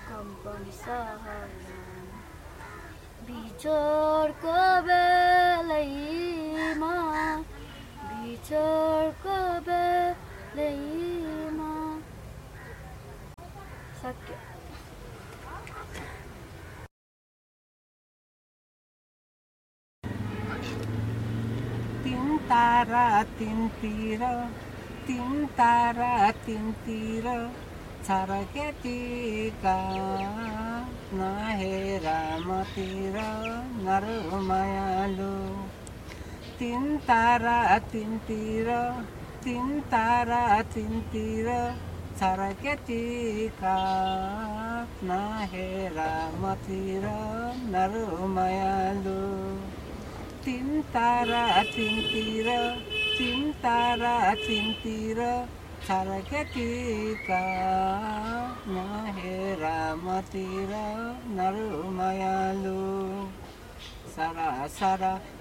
कंपन सहला बिछोडको बेलैमा बिछोडको बेलैमा सक्यो। तीन तारा तिनतिर तीन तारा तिनतिर छरकेटीका नहेर मतिर नरु मायालु। तीन तारा तिनतिर तीन तारा तिनतिर छरकेटीका नहेर मतिर नरु मायालु। तीन तारा तिनतिर तीन तारा तिनतिर छरकेटीका नहेर मतिर नरु मायालु। सरा सरा